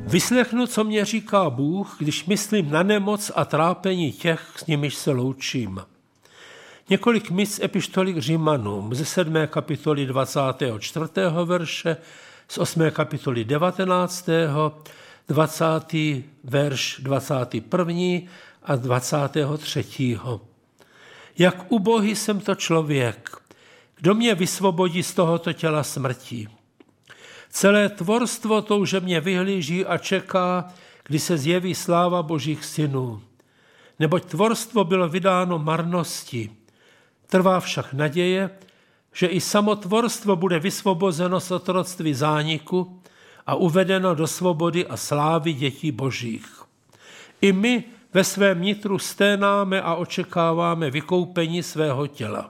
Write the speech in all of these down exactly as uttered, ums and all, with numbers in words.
Vyslechnu, co mě říká Bůh, když myslím na nemoc a trápení těch, s nimiž se loučím. Několik míst z epištoly k Římanům, ze sedmé kapitoly dvacátého čtvrtého verše, z osmé kapitoly devatenáctého, dvacátý verš dvacátý první a dvacátého třetího. Jak ubohý jsem to člověk, kdo mě vysvobodí z tohoto těla smrti. Celé tvorstvo toužebně vyhlíží a čeká, kdy se zjeví sláva Božích synů. Neboť tvorstvo bylo vydáno marnosti. Trvá však naděje, že i samo tvorstvo bude vysvobozeno z otroctví zániku a uvedeno do svobody a slávy dětí Božích. I my ve svém nitru sténáme a očekáváme vykoupení svého těla.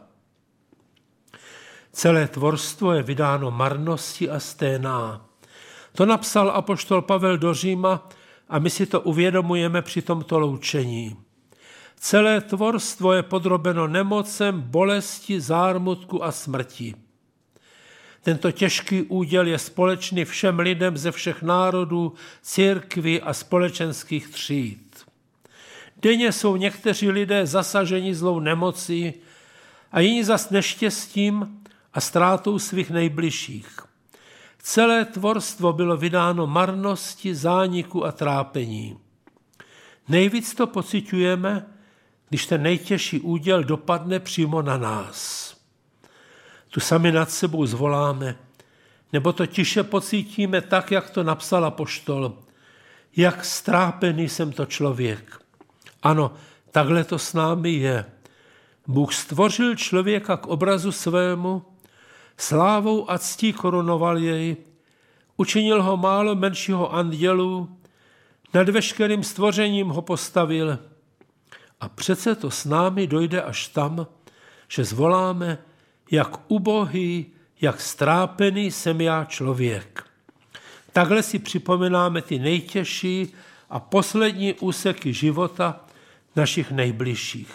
Celé tvorstvo je vydáno marnosti a sténá. To napsal apoštol Pavel do Říma a my si to uvědomujeme při tomto loučení. Celé tvorstvo je podrobeno nemocem, bolesti, zármutku a smrti. Tento těžký úděl je společný všem lidem ze všech národů, církví a společenských tříd. Denně jsou někteří lidé zasaženi zlou nemocí a jiní zas neštěstím a ztrátou svých nejbližších. Celé tvorstvo bylo vydáno marnosti, zániku a trápení. Nejvíc to pociťujeme, když ten nejtěžší úděl dopadne přímo na nás. Tu sami nad sebou zvoláme, nebo to tiše pocítíme tak, jak to napsal apoštol. Jak strápený jsem to člověk. Ano, takhle to s námi je. Bůh stvořil člověka k obrazu svému, slávou a ctí korunoval jej, učinil ho málo menšího andělů, nad veškerým stvořením ho postavil. A přece to s námi dojde až tam, že zvoláme, jak ubohý, jak strápený jsem já člověk. Takhle si připomínáme ty nejtěžší a poslední úseky života našich nejbližších.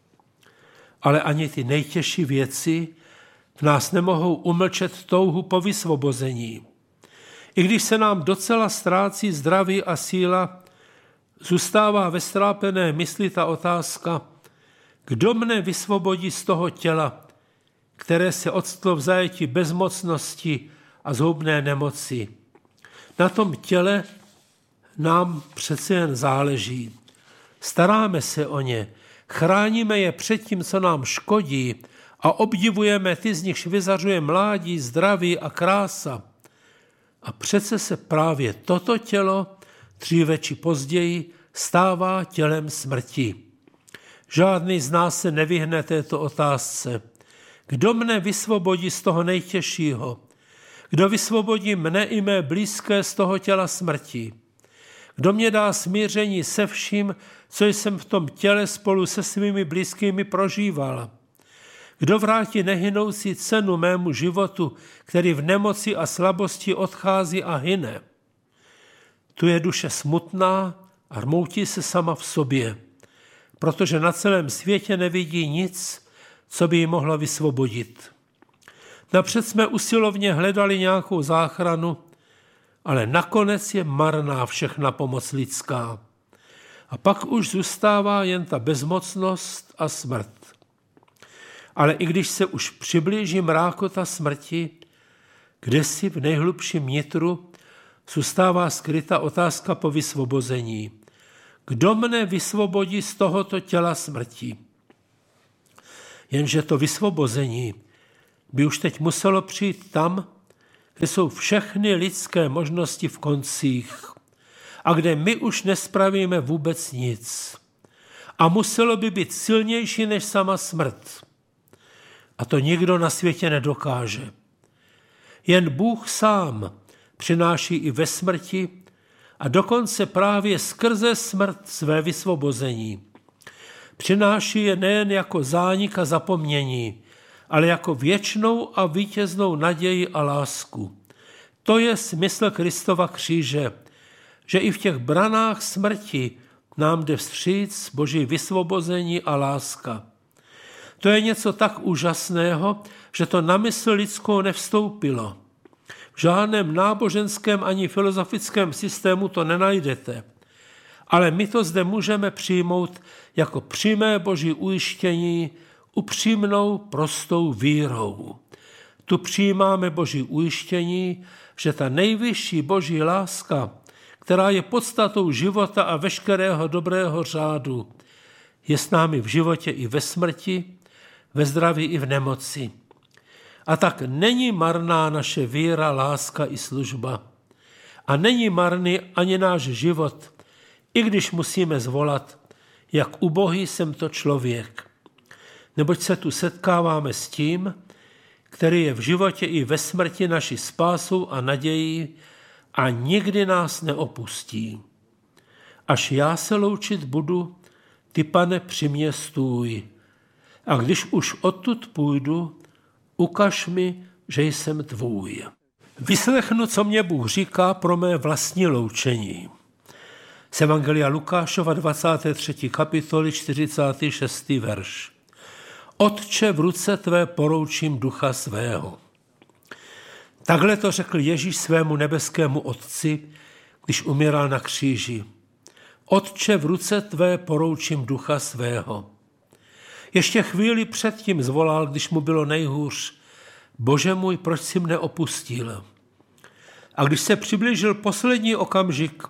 Ale ani ty nejtěžší věci v nás nemohou umlčet touhu po vysvobození. I když se nám docela ztrácí zdraví a síla, zůstává ve strápené mysli ta otázka, kdo mne vysvobodí z toho těla, které se odstlo v zajetí bezmocnosti a zhoubné nemoci. Na tom těle nám přece jen záleží. Staráme se o ně, chráníme je před tím, co nám škodí a obdivujeme ty, z nichž vyzařuje mládí, zdraví a krása. A přece se právě toto tělo dříve či později stává tělem smrti. Žádný z nás se nevyhne této otázce. Kdo mne vysvobodí z toho nejtěžšího? Kdo vysvobodí mne i mé blízké z toho těla smrti? Kdo mě dá smíření se vším, co jsem v tom těle spolu se svými blízkými prožíval? Kdo vrátí nehynoucí cenu mému životu, který v nemoci a slabosti odchází a hyne? Tu je duše smutná a rmoutí se sama v sobě, protože na celém světě nevidí nic, co by ji mohlo vysvobodit. Napřed jsme usilovně hledali nějakou záchranu, ale nakonec je marná všechna pomoc lidská. A pak už zůstává jen ta bezmocnost a smrt. Ale i když se už přiblíží mrákota smrti, kdesi v nejhlubším nitru zůstává skryta otázka po vysvobození. Kdo mne vysvobodí z tohoto těla smrti? Jenže to vysvobození by už teď muselo přijít tam, kde jsou všechny lidské možnosti v koncích a kde my už nespravíme vůbec nic. A muselo by být silnější než sama smrt. A to nikdo na světě nedokáže. Jen Bůh sám přináší i ve smrti a dokonce právě skrze smrt své vysvobození. Přináší je nejen jako zánik a zapomnění, ale jako věčnou a vítěznou naději a lásku. To je smysl Kristova kříže, že i v těch branách smrti nám jde vstříc Boží vysvobození a láska. To je něco tak úžasného, že to na mysl lidskou nevstoupilo. V žádném náboženském ani filozofickém systému to nenajdete. Ale my to zde můžeme přijmout jako přímé boží ujištění upřímnou, prostou vírou. Tu přijímáme boží ujištění, že ta nejvyšší boží láska, která je podstatou života a veškerého dobrého řádu, je s námi v životě i ve smrti, ve zdraví i v nemoci. A tak není marná naše víra, láska i služba. A není marný ani náš život, i když musíme zvolat, jak ubohý jsem to člověk. Neboť se tu setkáváme s tím, který je v životě i ve smrti naší spásou a nadějí a nikdy nás neopustí. Až já se loučit budu, ty, Pane, při mě stůj. A když už odtud půjdu, ukaž mi, že jsem tvůj. Vyslechnu, co mě Bůh říká pro mé vlastní loučení. Z Evangelia Lukášova dvacáté třetí kapitoly čtyřicátý šestý verš. Otče, v ruce tvé poroučím ducha svého. Takhle to řekl Ježíš svému nebeskému Otci, když umíral na kříži. Otče, v ruce tvé poroučím ducha svého. Ještě chvíli předtím zvolal, když mu bylo nejhůř. Bože můj, proč jsi mne opustil? A když se přiblížil poslední okamžik,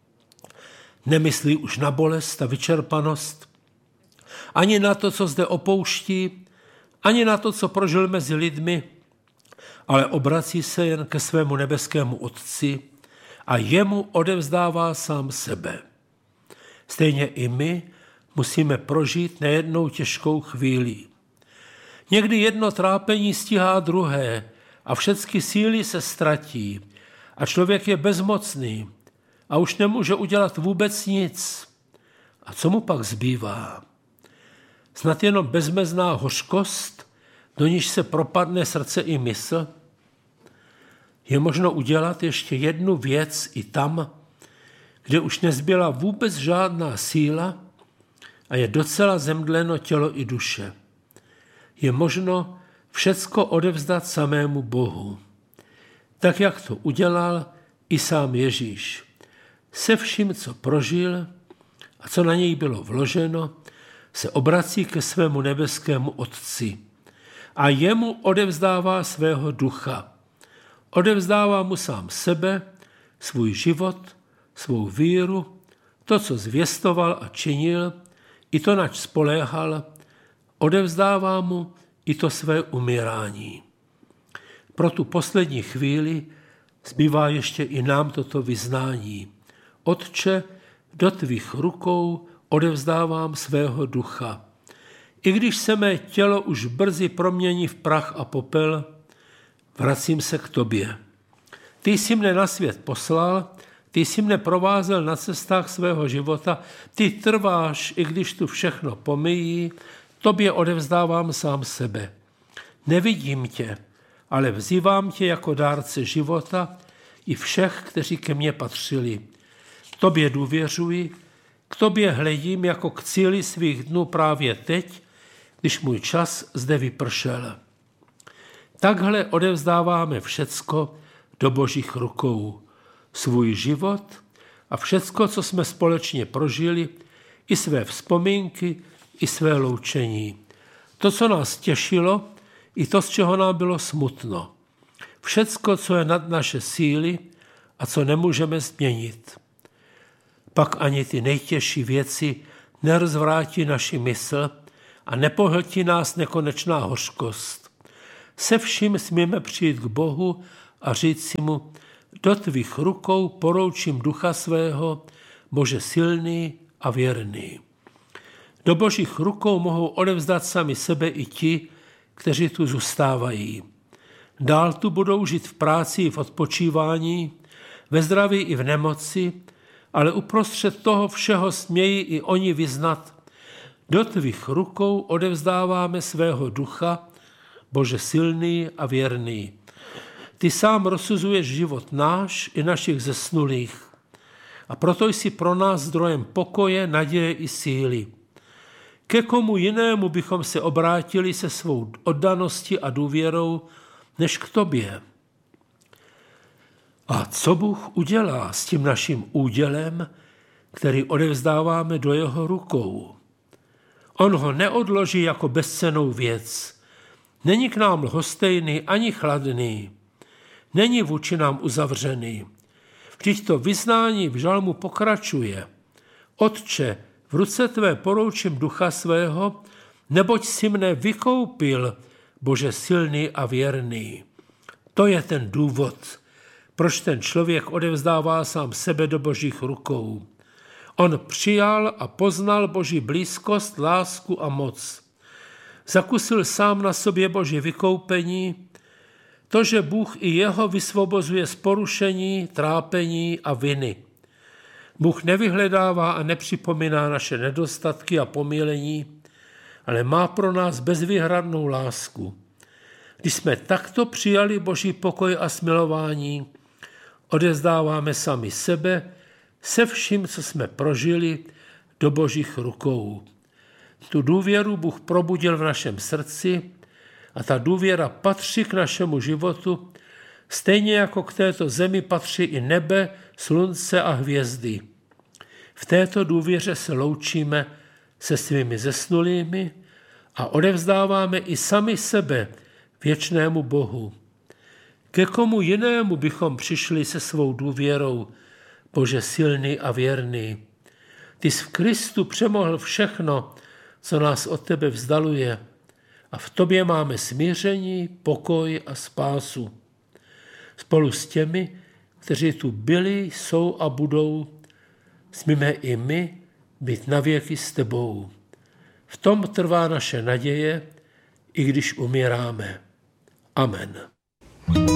nemyslí už na bolest a vyčerpanost, ani na to, co zde opouští, ani na to, co prožil mezi lidmi, ale obrací se jen ke svému nebeskému Otci a jemu odevzdává sám sebe. Stejně i my musíme prožít nejednou těžkou chvíli. Někdy jedno trápení stíhá druhé a všechny síly se ztratí a člověk je bezmocný a už nemůže udělat vůbec nic. A co mu pak zbývá? Snad jenom bezmezná hořkost, do níž se propadne srdce i mysl? Je možno udělat ještě jednu věc i tam, kde už nezbyla vůbec žádná síla a je docela zemdleno tělo i duše. Je možno všecko odevzdat samému Bohu. Tak, jak to udělal i sám Ježíš. Se vším, co prožil a co na něj bylo vloženo, se obrací ke svému nebeskému Otci a jemu odevzdává svého ducha. Odevzdává mu sám sebe, svůj život, svou víru, to, co zvěstoval a činil, i to, nač spoléhal, odevzdává mu i to své umírání. Pro tu poslední chvíli zbývá ještě i nám toto vyznání. Otče, do tvých rukou odevzdávám svého ducha. I když se mé tělo už brzy promění v prach a popel, vracím se k tobě. Ty jsi mne na svět poslal, ty jsi mne provázel na cestách svého života, ty trváš, i když tu všechno pomíjí, tobě odevzdávám sám sebe. Nevidím tě, ale vzývám tě jako dárce života i všech, kteří ke mně patřili. Tobě důvěřuji, k tobě hledím jako k cíli svých dnů právě teď, když můj čas zde vypršel. Takhle odevzdáváme všecko do Božích rukou. Svůj život a všecko, co jsme společně prožili, i své vzpomínky, i své loučení. To, co nás těšilo, i to, z čeho nám bylo smutno. Všecko, co je nad naše síly a co nemůžeme změnit. Pak ani ty nejtěžší věci nerozvrátí naši mysl a nepohltí nás nekonečná hořkost. Se vším smíme přijít k Bohu a říct si mu, do tvých rukou poroučím ducha svého, Bože silný a věrný. Do Božích rukou mohou odevzdat sami sebe i ti, kteří tu zůstávají. Dál tu budou žít v práci i v odpočívání, ve zdraví i v nemoci, ale uprostřed toho všeho smějí i oni vyznat, do tvých rukou odevzdáváme svého ducha, Bože silný a věrný. Ty sám rozsuzuješ život náš i našich zesnulých a proto jsi pro nás zdrojem pokoje, naděje i síly. Ke komu jinému bychom se obrátili se svou oddaností a důvěrou, než k tobě. A co Bůh udělá s tím naším údělem, který odevzdáváme do jeho rukou? On ho neodloží jako bezcennou věc. Není k nám lhostejný ani chladný. Není vůči nám uzavřený. Vždyť to vyznání v žalmu pokračuje. Otče, v ruce tvé poroučím ducha svého, neboť si mne vykoupil, Bože silný a věrný. To je ten důvod, proč ten člověk odevzdává sám sebe do Božích rukou. On přijal a poznal Boží blízkost, lásku a moc. Zakusil sám na sobě Boží vykoupení, to, že Bůh i jeho vysvobozuje z porušení, trápení a viny. Bůh nevyhledává a nepřipomíná naše nedostatky a pomílení, ale má pro nás bezvýhradnou lásku. Když jsme takto přijali Boží pokoj a smilování, odevzdáváme sami sebe se vším, co jsme prožili, do Božích rukou. Tu důvěru Bůh probudil v našem srdci a ta důvěra patří k našemu životu, stejně jako k této zemi patří i nebe, slunce a hvězdy. V této důvěře se loučíme se svými zesnulými a odevzdáváme i sami sebe věčnému Bohu. Ke komu jinému bychom přišli se svou důvěrou, Bože silný a věrný? Ty jsi v Kristu přemohl všechno, co nás od tebe vzdaluje, a v tobě máme smíření, pokoj a spásu. Spolu s těmi, kteří tu byli, jsou a budou, smíme i my být navěky s tebou. V tom trvá naše naděje, i když umíráme. Amen.